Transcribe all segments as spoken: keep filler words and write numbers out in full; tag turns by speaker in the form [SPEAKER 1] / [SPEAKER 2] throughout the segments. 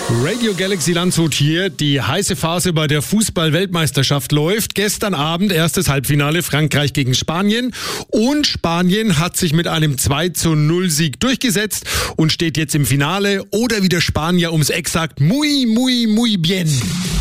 [SPEAKER 1] Radio Galaxy Landshut hier. Die heiße Phase bei der Fußball-Weltmeisterschaft läuft. Gestern Abend erstes Halbfinale Frankreich gegen Spanien. Und Spanien hat sich mit einem zwei zu null Sieg durchgesetzt und steht jetzt im Finale. Oder wie der Spanier ums Eck sagt, muy, muy, muy bien.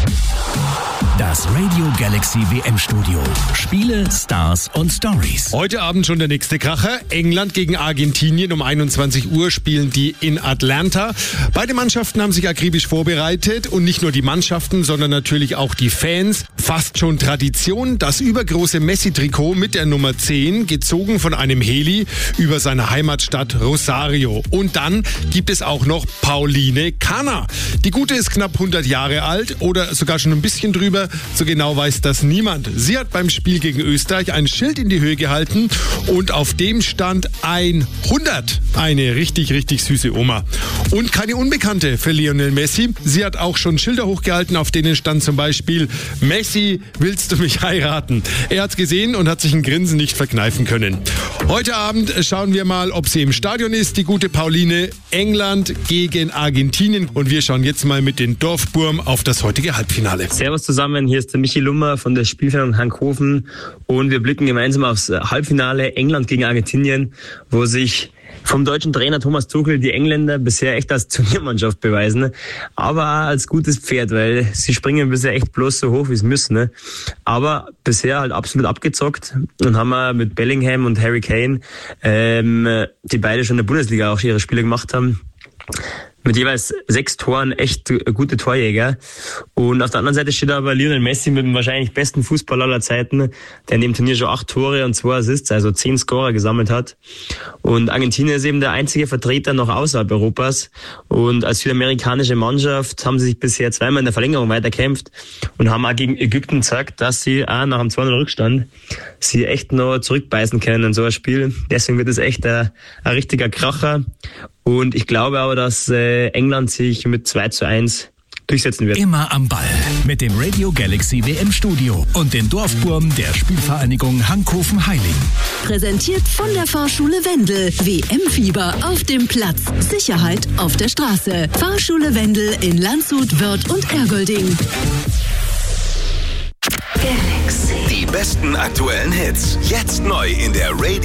[SPEAKER 2] Das Radio Galaxy W M-Studio. Spiele, Stars und Stories.
[SPEAKER 1] Heute Abend schon der nächste Kracher. England gegen Argentinien um einundzwanzig Uhr spielen die in Atlanta. Beide Mannschaften haben sich akribisch vorbereitet. Und nicht nur die Mannschaften, sondern natürlich auch die Fans. Fast schon Tradition. Das übergroße Messi-Trikot mit der Nummer zehn, gezogen von einem Heli über seine Heimatstadt Rosario. Und dann gibt es auch noch Pauline Kanner. Die Gute ist knapp hundert Jahre alt oder sogar schon ein bisschen drüber. So genau weiß das niemand. Sie hat beim Spiel gegen Österreich ein Schild in die Höhe gehalten und auf dem stand hundert. Eine richtig, richtig süße Oma. Und keine Unbekannte für Lionel Messi. Sie hat auch schon Schilder hochgehalten, auf denen stand zum Beispiel: Messi, willst du mich heiraten? Er hat's gesehen und hat sich ein Grinsen nicht verkneifen können. Heute Abend schauen wir mal, ob sie im Stadion ist, die gute Pauline. England gegen Argentinien. Und wir schauen jetzt mal mit den Dorfburm auf das heutige Halbfinale.
[SPEAKER 3] Servus zusammen, hier ist der Michi Lummer von der Spielvereinigung Hankhofen und wir blicken gemeinsam aufs Halbfinale England gegen Argentinien, wo sich vom deutschen Trainer Thomas Tuchel die Engländer bisher echt als Turniermannschaft beweisen, aber auch als gutes Pferd, weil sie springen bisher echt bloß so hoch, wie sie müssen. Ne? Aber bisher halt absolut abgezockt und haben wir mit Bellingham und Harry Kane, ähm, die beide schon in der Bundesliga auch ihre Spiele gemacht haben, mit jeweils sechs Toren echt gute Torjäger. Und auf der anderen Seite steht aber Lionel Messi mit dem wahrscheinlich besten Fußballer aller Zeiten, der in dem Turnier schon acht Tore und zwei Assists, also zehn Scorer gesammelt hat. Und Argentinien ist eben der einzige Vertreter noch außerhalb Europas. Und als südamerikanische Mannschaft haben sie sich bisher zweimal in der Verlängerung weiterkämpft und haben auch gegen Ägypten gezeigt, dass sie auch nach einem zwei null Rückstand sie echt noch zurückbeißen können in so ein Spiel. Deswegen wird es echt ein, ein richtiger Kracher. Und ich glaube aber, dass äh, England sich mit zwei zu eins durchsetzen wird.
[SPEAKER 2] Immer am Ball mit dem Radio Galaxy W M-Studio und den Dorfburm der Spielvereinigung Hankhofen-Heiling.
[SPEAKER 4] Präsentiert von der Fahrschule Wendel. W M-Fieber auf dem Platz. Sicherheit auf der Straße. Fahrschule Wendel in Landshut, Wörth und Ergolding.
[SPEAKER 5] Galaxy.
[SPEAKER 6] Die besten aktuellen Hits. Jetzt neu in der Radio